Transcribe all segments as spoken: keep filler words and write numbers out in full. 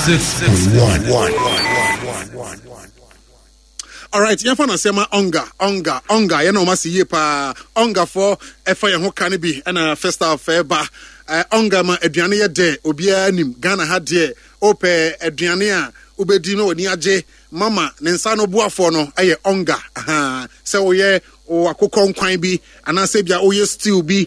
six point one. All right, you find sema onga, onga, onga. You know, masi ye pa onga for efa ye ho kanibi and a festa feba. Onga ma eduane ye de obia nim Ghana ha de ope eduane a ubedi no ni aje mama ne nsa no boafo no eye onga. Aha, se oye o akokɔ nkwan bi anase bia oye stew bi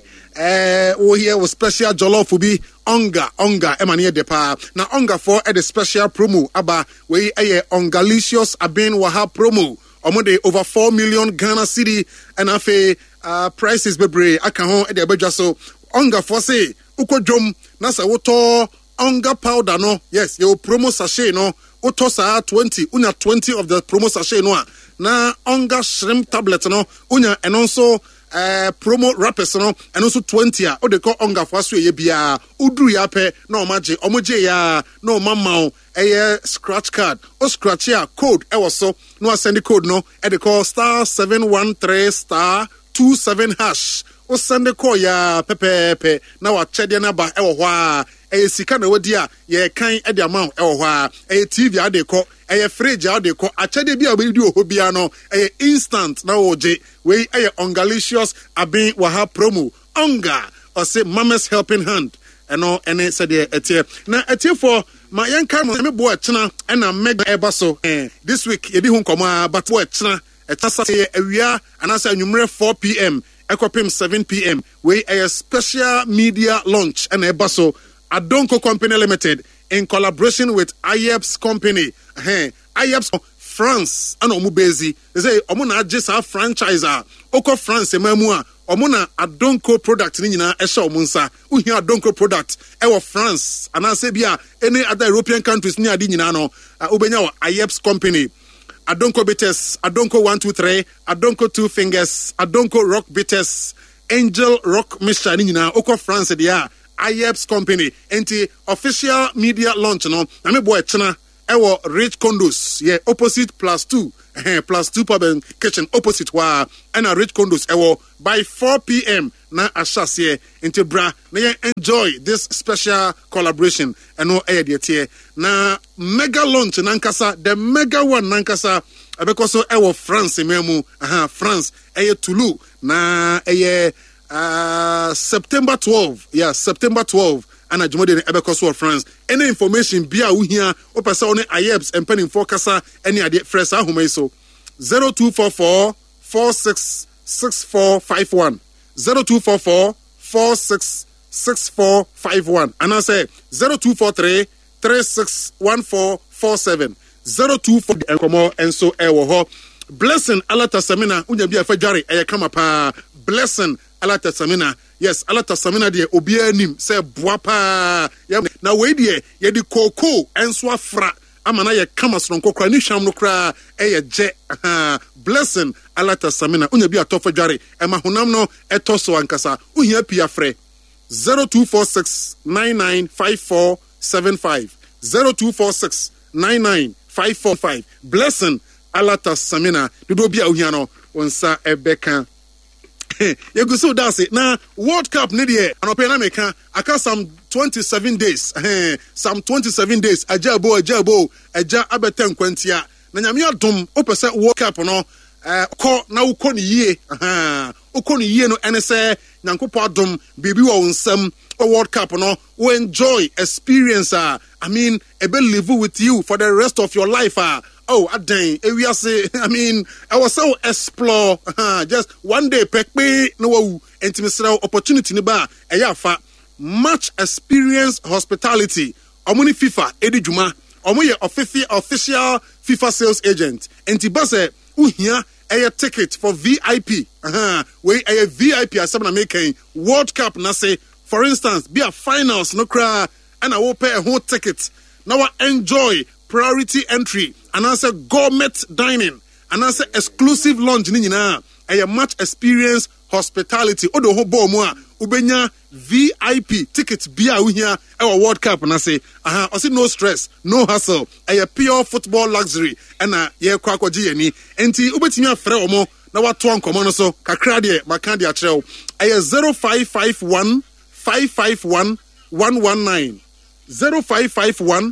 eh oye o special jollof bi onga onga emane de pa na onga for e the special promo aba we eye ongalicious aben waha promo omode over four million Ghana cedi and afa uh, prices bebre aka ho e de abadwa so onga for say ukodwom na sa woto onga powder no yes your promo sachet no woto sa twenty unya twenty of the promo sachet no na onga shrimp tablet no unya and also uh, promo wrappers no and also twenty a o de call onga for so ye bia udru ya pe na omaje omoje ya na omama eye scratch card o scratch ya code e was so no send the code no e de call star seven one three star two seven hash o send the call ya pepepe na wa chede na ba e wo ho a e sika na wodi a ye kan e de amount e wo ho a e T V a de call eye fridge a de call achede bia we di oho bia no eye instant na oje we eye ongalicious abin waha promo onga or say mama's helping hand eno ene said etie na etie for ma yanka mo me bo echena na mega eba so eh this week ye bi hu nkoma but bo echena etasa ye awia anasa anwumre four p m ekopim seven p m we a special media launch and eba so Adonko Company Limited in collaboration with I E P S Company eh I E P S France and omubezi they say omuna just a franchiser oko France emamu a omuna Adonko product ni nyina ehye omunsa uhia Adonko product e wo France anase bia any other European countries ni adi nyina no obenya wo I E P S Company Adonko bitters Adonko one two three Adonko two fingers Adonko rock bitters Angel rock mixture ni nyina oko France dia I E P S Company enti official media launch no na me boy chena ewo Rich Condos yeah opposite plus two eh plus two pub and kitchen opposite wa and a Rich Condos ewo by four p m na ashase enti bra na ye enjoy this special collaboration eno eh de tie na mega launch nankasa the mega one nankasa because ewo France memu aha France eh Toulouse na eh Uh, September twelfth, yeah, September twelfth, and a Jumode Ebekoso France. Any information, Bia Uhia, Opasa on I E P S and Penning Focasa, any idea, fresh Ahumeso zero two four four four six six four five one zero two four four four six six four five one, and I say zero two four three three six one four four seven zero two four and come on and so ewo blessing alata semina unya bia fajari e kama pa blessing alata samina yes alata samina de obia nim say boapa na we de ye di koko enso afra amana ye kama sonko kra ni hwam no kra e ye je blessing alata samina unya bia tofa dware e ma honam no etoso ankasa uhia pia frɛ zero two four six nine nine five four seven five zero two four six nine nine five four five blessing alata samina dodo bia uhia no wonsa ebeka you go so that's it now World Cup ni de anope na meka aka some twenty-seven days eh some twenty-seven days ajabo ajabo aja abeten kwantia na nyame adom opese World Cup no eh ko na uko ni yie aha uko ni yie no ene se nyankopo adom bibi wo nsam World Cup no we enjoy experience uh, I mean e be live with you for the rest of your life uh. Oh, adan we say I mean I was so explore uh, just one day pekpe no wo intimate opportunity ni ba e ya fa much experience hospitality omuni FIFA edi djuma omo ye official official FIFA sales agent enti base uhia a ticket for V I P uh-huh we a V I P asem na making World Cup na say for instance be a finals no cry and I will pay a whole ticket now enjoy priority entry and answer gourmet dining and answer exclusive lunch ni nyina a much experience hospitality odo ho bo mu a ubenya V I P tickets bia uhia e World Cup na say aha o say no stress no hassle a pure football luxury and na ye kwa kwaji yani enti ubetimi afre omo na wato ankomo no so kakra de maka de akrew a zero five five one five five one one one nine zero five five one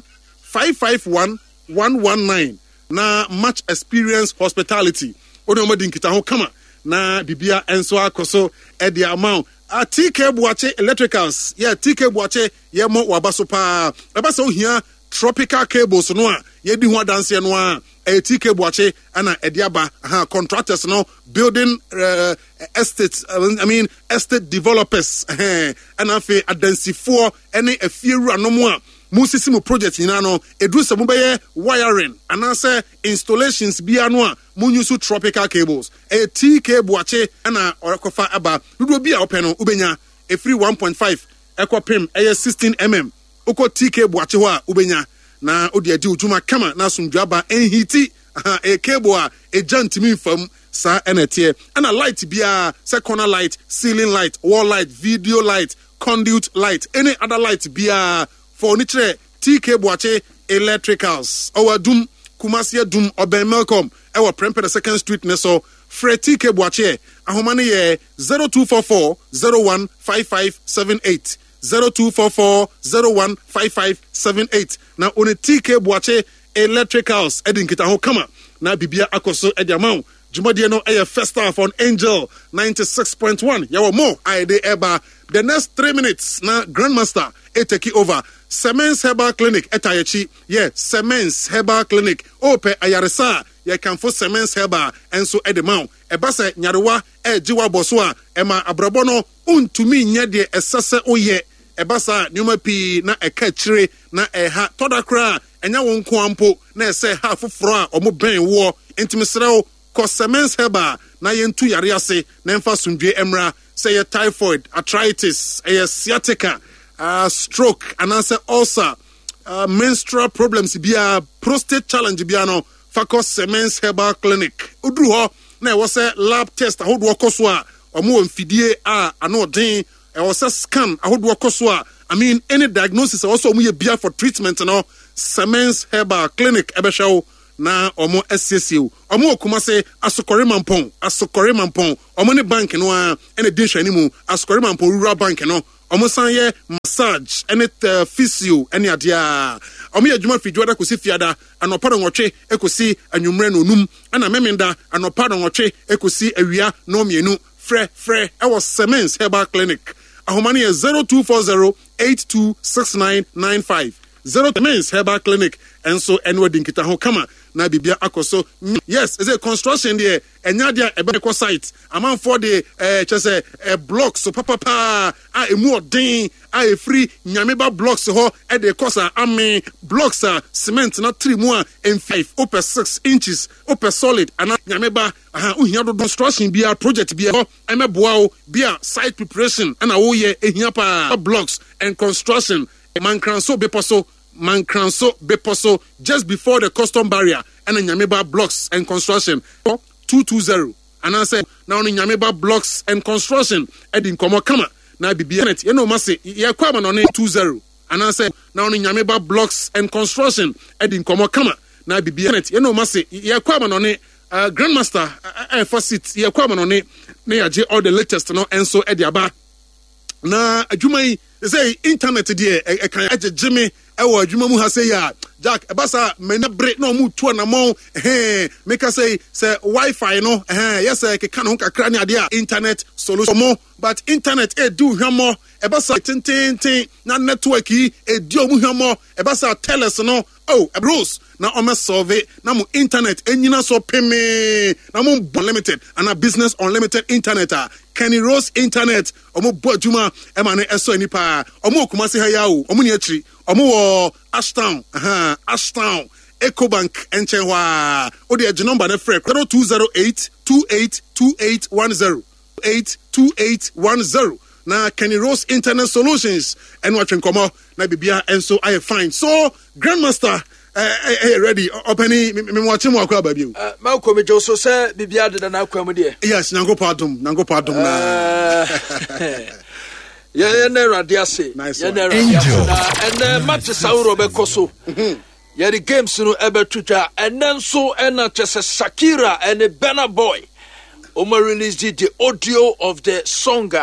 five five one one one nine na Match Experience Hospitality ono mo din kita ho kama na bibia enso akoso e dia amount a T K Buache Electricals yeah T K Buache ye mo wabaso pa eba se ohia tropical cables no a ye di ho adanse no a e T K Buache ana ediaba ha contractors no building uh, estates uh, I mean estate developers eh ana fe adansifo ene afiewura no mo a musisi mu project ina no edu se mu beye wiring anase installations bia no a munyusu tropical cables e T K Buache ana orekofa aba dudu bia open no ubenya e free one point five ekopem e sixteen millimeter uko T K Buache ho a ubenya na odi adi ujuma kama na sumdwaba enhiti e cable a e jantimi fam sa enetie ana light bia se corner light, ceiling light, wall light, video light, conduit light, any other light bia for nitre T K Buache Electricals our doom Kumasi Doom Oben Melcom our Prempeh the second street neso Fred T K Buache ahomane ye zero two four four zero one five five seven eight zero two four four zero one five five seven eight na oni T K Buache Electricals edin kita ho kama na bibia akoso ediamau Jumadi no a first half on Angel ninety-six point one. Yawo mo aide eba. The next three minutes na Grandmaster e take over. Semens Herbal Clinic etayechi. Yeah, Semens Herbal Clinic. Ope ayaresa. Ya kanfo Semens Herbal enso edemau. Eba se nyarewa e jiwa boswa ema abrabono untumi nyade esase oye. Eba sa nyuma pi na eka chire na eha todakra enya wonko ampo na ese ha foforo a omo ben wo intimisrew Semens Herbal na yentu yare ase na emfa sundwe emra say ye typhoid, arthritis, a sciatica, uh, stroke, and answer ulcer, uh, menstrual problems bia prostate challenge bia no Fakos Semens Herbal Clinic. Udru ho na was a lab test ahodo okoswa omo mfidie a ano den e was a scan ahodo okoswa I mean any diagnosis also omo ye bia for treatment no Semens Herbal Clinic ebeshaw na omo S S U omo Kumase asokore mampon asokore mampon omo ne bank no a ene din hwani mu asokore mampon rural bank no omo san ye massage ene uh, physio ene adia omo ye adwuma fidwo da kosi fiada anopa do nwotwe ekosi anwumre no num ana memenda anopa do nwotwe ekosi awia no mienu fre fre e was Semens Herbal Clinic ahomani ye zero two four zero eight two six nine nine five zero Semens Herbal Clinic enso enwe dinkita ho kama na bibia akoso yes is a construction there enya dia ebe ko site amount for the eh chese eh blocks so papa pa a emu odin a free nyameba blocks ho e de kosa ame blocks a cement na three mu a in five over six inches over solid ana nyameba aha uhia do construction bia project bia ho emeboa o bia site preparation ana wo ye ehia pa blocks and construction man kran so beposo man kranso beposo just before the custom barrier and Nyameba Blocks and Construction two two zero and I say now Nyameba Blocks and Construction edin komo kama na bibia net you know mase ye kwa ma no two zero and I say now Nyameba Blocks and Construction edin komo kama na bibia net you know mase ye kwa ma no uh, Grandmaster uh, uh, for sit ye kwa ma no ne na yaje all the latest no enso ediaba na adwuma yi say internet there e kan agye me ewo adwuma mu ha say ya Jack ebasa mena bre na mu to na mo eh make say say Wi-Fi no eh yes e ke kan ho kakra ne ade a internet solution mo but internet e do hwamo ebasa tintintin na network yi e di omu hwamo ebasa teles no oh bros na o me solve na mo internet enyina so peme na mo unlimited and a business unlimited internet a Kenny Rose internet omo bo adwuma e ma ne eso anipa omo Kumasi ha ya o omo ni akiri omo wo Ashtown aha Ashtown Ecobank enchenwa o de age number na free zero two zero eight two eight two eight one zero eight two eight one zero na Kenny Rose Internet Solutions and watching komo na bibia enso I fine so Grandmaster eh eh ready openi me watching mo akwa baby eh Malcolm jo so say bibia de na akwa mu de yes nango padum nango padum na yeah yeah na radiase yeah na radiase na and match sauro be koso yeah the games no ebe twitwa and nso na chese Shakira and Burna Boy Oma released the audio of the song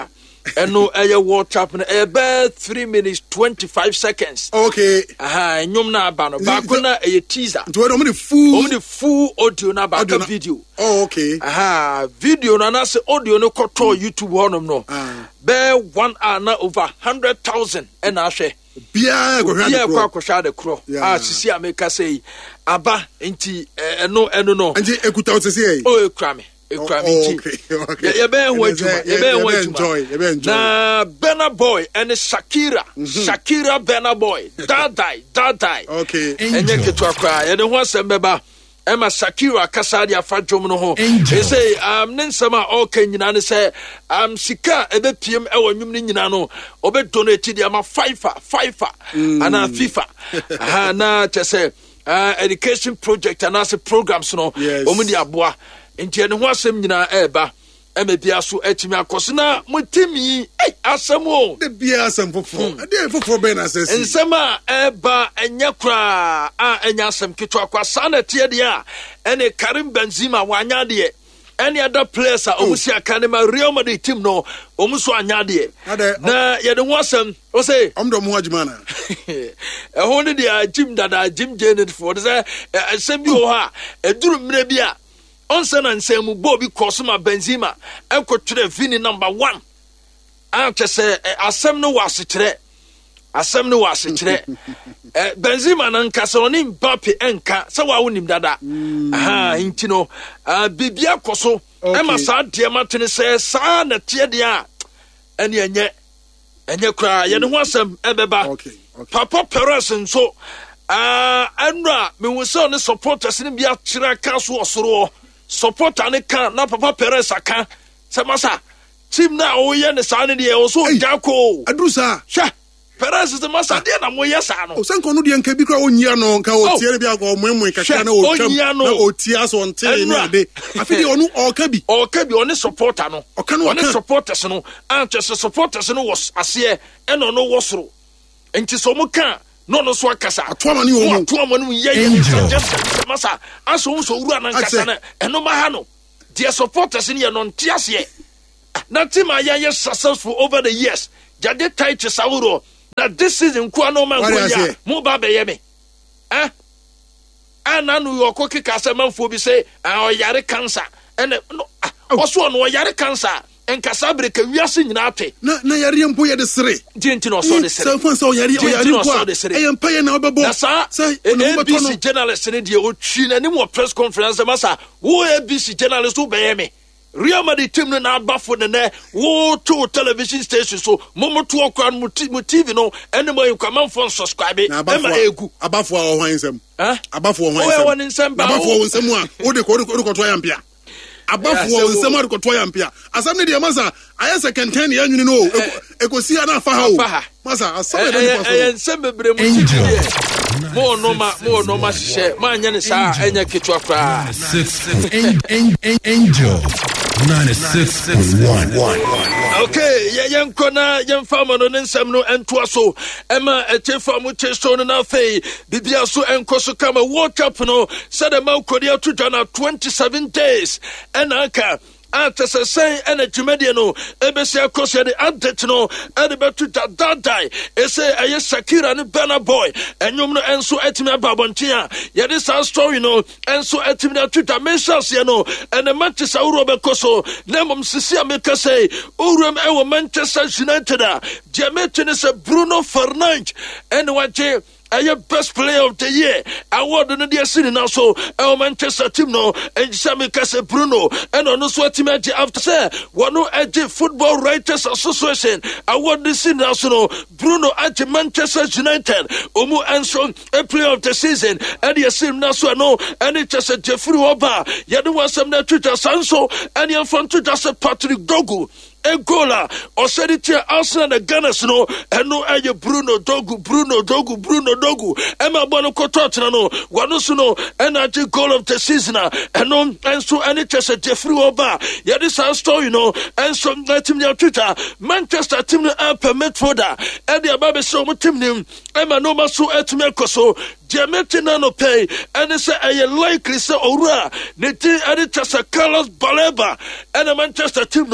eno eye World Cup no e be three minutes twenty-five seconds. Okay. Aha, enyum na aba no. Ba ko na eye teaser. Nto we no full. Om the full audio na ba ka video. Oh, okay. Aha, video na na se audio no koto YouTube honom no. Ah. Be one hour na over one hundred thousand e na ahwe. Bia go hwa de kro. Bia kwa kwa de kro. Ah, sisi America say aba nti eno eno no. Nti ekuta o sisi e. Oh, ekra me. Ekra me nti. Okay, okay. Ye be enwa adwuma, ye be enwa enjoy, ye be enjoy. Na Burna Boy and Shakira. Shakira Burna Boy. Dadai, dadai. Okay. Enye ketu akra. Ye de ho asem beba. Emma Shakira kasa dia fa dwom no ho. He say um nensama all kan nyina ne say um sika ebe piem e wonwum ne nyina no obe donate dia ma FIFA FIFA ana FIFA ha na che say uh, education project and as programs no omu dia boa enti ne ho asem nyina eba eme bia so etimi akose na mutimi eh asem o de bia asem fofo de fofo be na asesi ensema eba enya kra a enya asem kitu akwa sana tie de a ene Karim Benzema wanya de any other players a omusi akane Real Madrid team no omuso anya de na ye de ho asem o say omdo mo adwuma na e ho ne de Jim dada Jim Janet for de say asem bi o ha eduru mre bi a onsen and say mu Bobby Kosuma Benzema enkotre Vini number one anche say asem no wasekyere asem no wasekyere Benzema nan kasa oni Mbappe enka say wa wonim dada aha inti no bibia koso e ma sa de matene say sa na tie de a ene enye enye kra ye ne ho asem ebeba Papa Perez nso ah anra me wo say on supporters ni bia kyerɛ ka so osoro supporter ne kan na Papa Perez aka se masa team na o ye ne sa ne de o so jako adrusa hwa Perez se masa de na mo ye sa no o san kono de nka bi kra onyia no nka o tie bi akọ moemue kakra na o twam na o tia so nte na de afidi onu o ka bi o ka bi oni supporter no oni supporters no anche supporters no was ase e no no wosoro enti so mo kan no no so akasa atoama ni o mu atoama ni ye ye just masa aso so wura na nkasa na eno ma ha no their supporters ni ye no ntiase na team aye ye successful over the years jade tight sawuro na this season kwa no man go ya mo ba be ye me eh ana no yo ko kika se manfo bi say o yare cancer ene no oso no yare cancer enkasa breka wiase nyina ate na na yare mpo ye de sere dinti no so de sere so fon so yare o yare kwa e mpa ye na obebo sa A B C journalist ne de o twi na ni mo press conference masa wo A B C journalist wo be ye me Real Madrid team no na abafo ne ne wo to television station so momo to okwa mo T V no ene mo yekwa phone subscribe e ma egu abafo a hwan nsem eh abafo hwan nsem o hwan nsem ba abafo nsem a wo de ko ko to ya mpia abafo nsem a ko to ya mpia asam ne de masa aye second ten ya nwini no ekosi na afa ha o masa asam de ne paso nsem bebre mo T V mo no ma mo no ma hye ma anya ne sa enya ketu akra Angel ninety-six point one. Okay, yeah, young corner, young farmer, no nsem no entwaso. Emma etefa mu testo no na fei. Bibia so enkoso kama World Cup no. Said the man Korea to Ghana twenty-seven days. And anka after say energy media no ebesi akoso de update no and betu that die e say aye Shakira ne Burna Boy enyum no enso etimi ababonten a ye this story no enso etimi na Twitter mentions ye no and the Manchester Uro bekoso nemom sisi ameka say urum e wo Manchester United a Jamaican is Bruno Fernandes and waje aye best player of the year award no dey seen now so e Manchester team no and Jamaica say Bruno and on so team after say one edge football writers association award this season now so Bruno at Manchester United omu enso a player of the season and you see now so no and it just a Jeffrey Oba you know what some Twitter sanso and you front to just Patrick Dogu Egola or said it here Arsenal the Gunners no and no aye Bruno Dogu Bruno Dogu Bruno Dogu Emma Bono Kotot no one so no and at the goal of the season and no and so and it just a Jeffrey Oba yeah this our story you know and so that team Twitter Manchester team no up midfielder and the baby so mu team nim Emma no maso etme koso Diametina no pay and they say I likely say Ora ne and it just a Carlos Baleba and the Manchester team no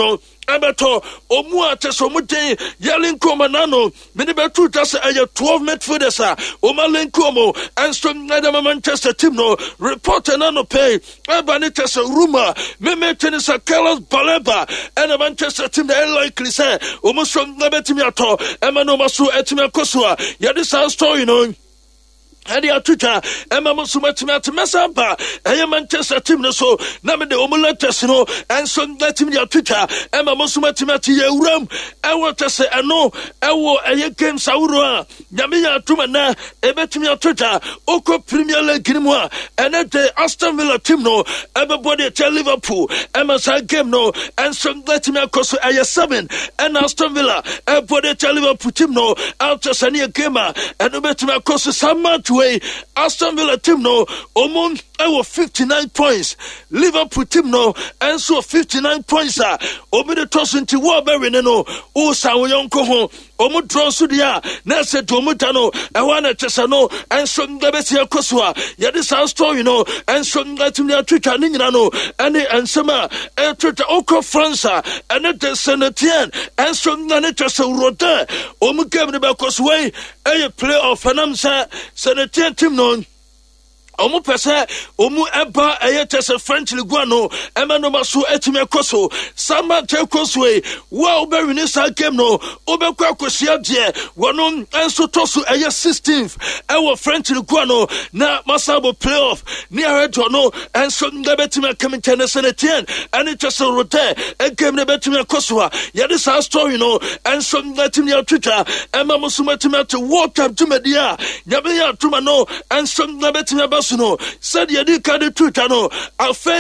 Abeto, Omua Tesomutin, Yalinko Manano, Minibetu Tasa, a twelve midfielders, Omalinkomo, and some Manchester team no report nano pay, Abanitas rumor, Meme Tenisa Carlos Baleba, and a Manchester team that likely say, almost from Nabetimiato, Emanomasu Etimia Kosua, Yadisa story, you know. Adi atuta ema musumatimi atemesamba eye Manchester team no so na me de omulates no enso team di atuta ema musumatimi atiye uram ewo tese eno ewo eye game sawuro a nyame ya atuma na ebetimi atuta oko Premier League mu a ene de Aston Villa team no everybody tell Liverpool ema sa game no enso team akoso eye seven and Aston Villa everybody tell Liverpool team no out tese ne game a eno betimi akoso sama way Aston Villa team no omon ewo fifty-nine points Liverpool team no enso fifty-nine points a obi de toss into war be no o sa wo yonko ho omo draw so dia na se to omo ta no e ho na chesa no enso ngabesi akoso a ye de sa story no enso ngatim dia twitter ni nyina no ene ensema e twitter oko France ene de Senetien enso ngane chesa urota omo game ne be akoso way e playoff anam sa Senetien team no omu pese omu eba ayetese French Ligue no emano maso etime koso sama te koso e wa oberi ni sa game no obekwa akosia de wono enso toso eye sixteenth ewo French Ligue no na masabo playoff ni aredo no enso ngabetime kamite Senetien ani tese rote e game ne betime koso a ye de sa story no enso ngatim ya Twitter ema musumatime to World Cup tumedia nyabe ya tuma no enso ngabetime no said you did Twitter no